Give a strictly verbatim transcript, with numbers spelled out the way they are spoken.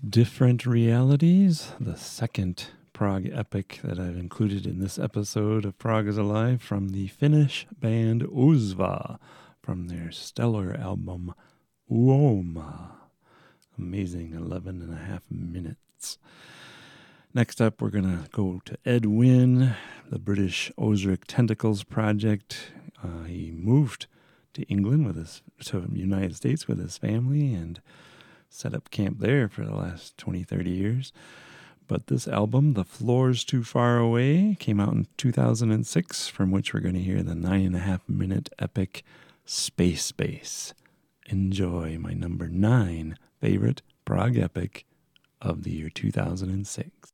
Different Realities, the second prog epic that I've included in this episode of Prog is Alive, from the Finnish band Uzva, from their stellar album Uoma. Amazing eleven and a half minutes. Next up, we're going to go to Ed Wynn, the British Ozric Tentacles project. Uh, he moved to England with his, to the United States with his family and set up camp there for the last twenty, thirty years. But this album, The Floor's Too Far Away, came out in two thousand six, from which we're going to hear the nine and a half minute epic Space Bass. Enjoy my number nine favorite prog epic of the year two thousand six.